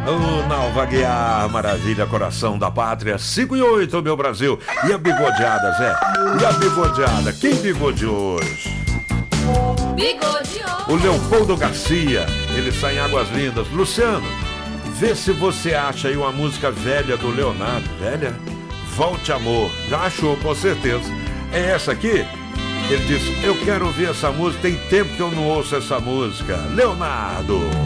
O Nalva Guiar, maravilha, coração da pátria, 5 e 8, meu Brasil. E a bigodeada, Zé? E a bigodeada? Quem bigodeou hoje? Bigodeou. O Leopoldo Garcia, ele sai em Águas Lindas. Luciano, vê se você acha aí uma música velha do Leonardo. Velha? Volte Amor. Já achou, com certeza. É essa aqui? Ele disse, eu quero ouvir essa música, tem tempo que eu não ouço essa música. Leonardo.